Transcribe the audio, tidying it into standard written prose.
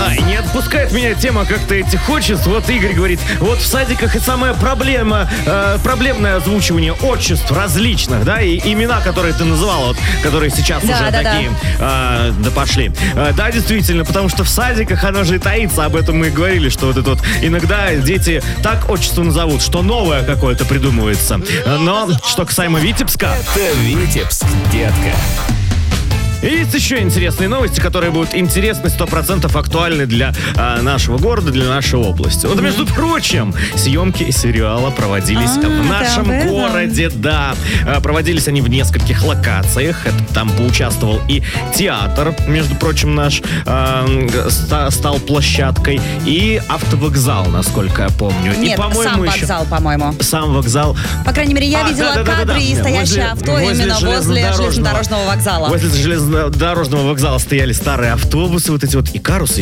И не отпускает меня тема как-то этих отчеств. Вот Игорь говорит, вот в садиках и самая проблемное озвучивание отчеств различных, да, и имена, которые ты называла, вот, которые сейчас уже такие, да пошли. Да, действительно, потому что в садиках оно же и таится, об этом мы и говорили, что вот это вот иногда дети так отчество назовут, что новое какое-то придумывается. Но что касаемо Витебска... Это Витебск, детка. И есть еще интересные новости, которые будут интересны, 100% актуальны для нашего города, для нашей области. Вот, между прочим, съемки сериала проводились в нашем городе, да. Проводились они в нескольких локациях. Там поучаствовал и театр, между прочим, наш стал площадкой, и автовокзал, насколько я помню. Нет, и, по-моему, сам вокзал, по-моему. Сам вокзал. По крайней мере, я видела кадры и стоящее авто именно возле железнодорожного вокзала. Возле железнодорожного вокзала стояли старые автобусы, вот эти вот Икарусы.